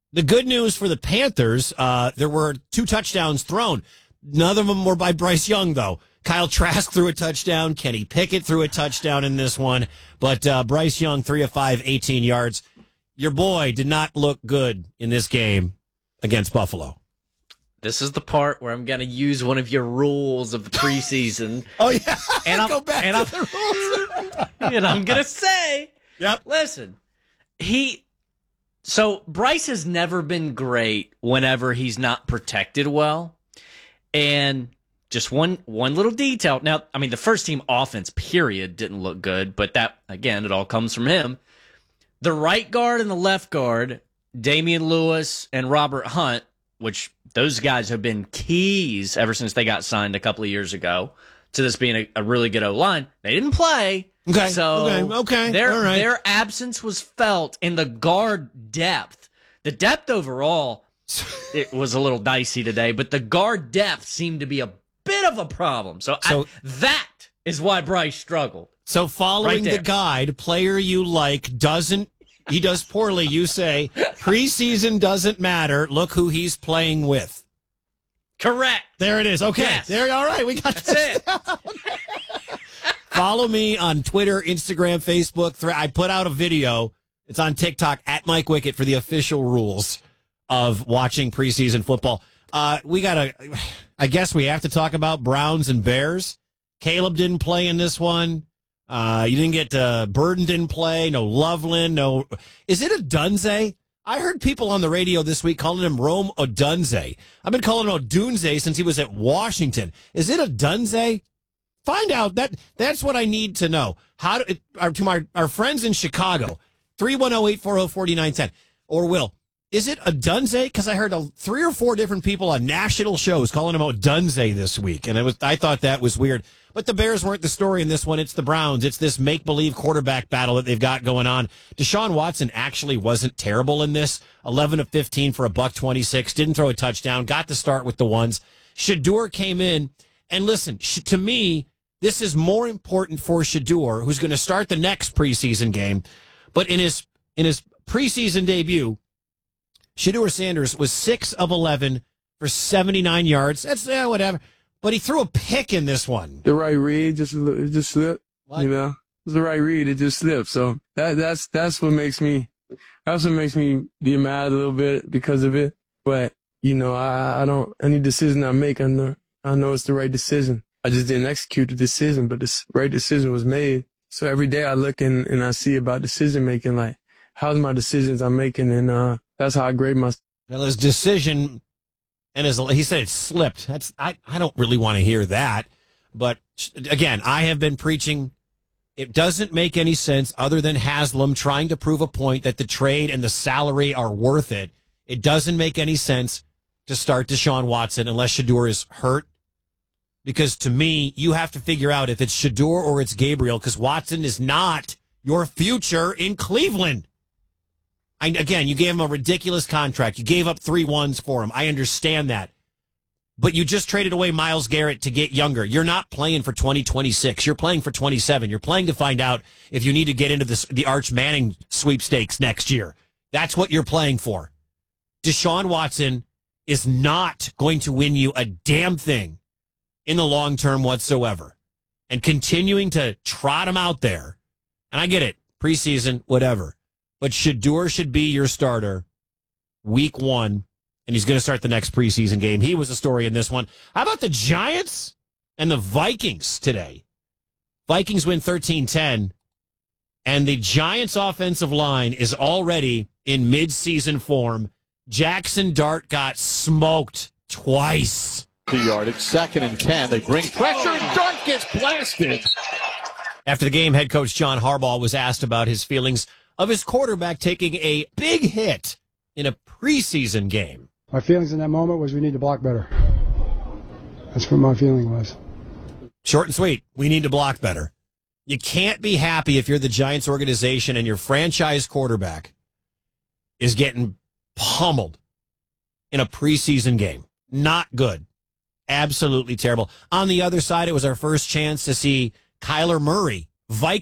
The good news for the Panthers, there were 2 touchdowns thrown. None of them were by Bryce Young, though. Kyle Trask threw a touchdown. Kenny Pickett threw a touchdown in this one. But Bryce Young, 3 of 5, 18 yards. Your boy did not look good in this game against Buffalo. This is the part where I'm going to use one of your rules of the preseason. Oh, yeah. And Go back to the rules. And I'm going to say, yep. Listen, So Bryce has never been great whenever he's not protected well. And just one little detail. Now, I mean, the first team offense, period, didn't look good. But that, again, it all comes from him. The right guard and the left guard, Damian Lewis and Robert Hunt, which those guys have been keys ever since they got signed a couple of years ago to this being a really good O-line. They didn't play. Okay. So Okay. Their absence was felt in the guard depth. The depth overall, it was a little dicey today, but the guard depth seemed to be a bit of a problem. So that is why Bryce struggled. So following the guide, player you like he does poorly, you say, preseason doesn't matter. Look who he's playing with. Correct. There it is. Okay. Yes. There. All right. We got That's it. Follow me on Twitter, Instagram, Facebook. I put out a video. It's on TikTok at Mike Wickett for the official rules of watching preseason football. I guess we have to talk about Browns and Bears. Caleb didn't play in this one. You didn't get Burden didn't play. No Loveland. No. Is it Odunze? I heard people on the radio this week calling him Rome Odunze. I've been calling him Odunze since he was at Washington. Is it Odunze? Find out. That's what I need to know. To our friends in Chicago, 310-840-4910 or Will. Is it Odunze? Because I heard 3 or 4 different people on national shows calling him Odunze this week, and I thought that was weird. But the Bears weren't the story in this one. It's the Browns. It's this make-believe quarterback battle that they've got going on. Deshaun Watson actually wasn't terrible in this. 11 of 15 for $126. Didn't throw a touchdown. Got to start with the ones. Shedeur came in. And listen, to me, this is more important for Shedeur, who's going to start the next preseason game. But in his preseason debut, Shedeur Sanders was 6 of 11 for 79 yards. That's whatever. But he threw a pick in this one. The right read, it just slipped. What? You know, it was the right read. It just slipped. So that's what makes me be mad a little bit because of it. But you know, any decision I make, I know it's the right decision. I just didn't execute the decision, but the right decision was made. So every day I look and I see about decision making, like how's my decisions I'm making, and that's how I grade myself. Well, his decision. And he said it slipped. I don't really want to hear that. But, again, I have been preaching it doesn't make any sense other than Haslam trying to prove a point that the trade and the salary are worth it. It doesn't make any sense to start Deshaun Watson unless Shedeur is hurt. Because, to me, you have to figure out if it's Shedeur or it's Gabriel, because Watson is not your future in Cleveland. Again, you gave him a ridiculous contract. You gave up 3 ones for him. I understand that. But you just traded away Myles Garrett to get younger. You're not playing for 2026. You're playing for 27. You're playing to find out if you need to get into the Arch Manning sweepstakes next year. That's what you're playing for. Deshaun Watson is not going to win you a damn thing in the long term whatsoever. And continuing to trot him out there, and I get it, preseason, whatever. But Shedeur should be your starter week 1, and he's going to start the next preseason game. He was a story in this one. How about the Giants and the Vikings today? Vikings win 13-10, and the Giants' offensive line is already in midseason form. Jackson Dart got smoked twice. 2 yardage, 2nd and 10. They bring pressure, and Dart gets blasted. After the game, head coach John Harbaugh was asked about his feelings of his quarterback taking a big hit in a preseason game. My feelings in that moment was we need to block better. That's what my feeling was. Short and sweet. We need to block better. You can't be happy if you're the Giants organization and your franchise quarterback is getting pummeled in a preseason game. Not good. Absolutely terrible. On the other side, it was our first chance to see Kyler Murray, Vikings